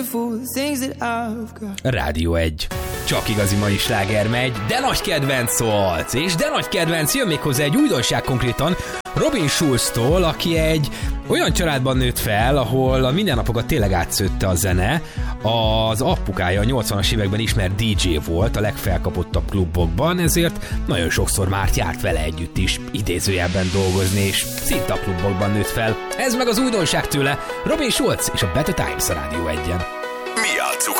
Rádió 1. Csak igazi mai sláger megy, de nagy kedvenc szólt, és de nagy kedvenc jön még hozzá egy újdonság konkrétan Robin Schulztól, aki egy olyan családban nőtt fel, ahol a mindennapokat tényleg átszőtte a zene. Az apukája a 80-as években ismert DJ volt a legfelkapottabb klubokban, ezért nagyon sokszor már járt vele együtt is idézőjelben dolgozni, és szinte a klubokban nőtt fel. Ez meg az újdonság tőle, Robin Schulz és a Better Times a Rádió 1-en. Mi játsszuk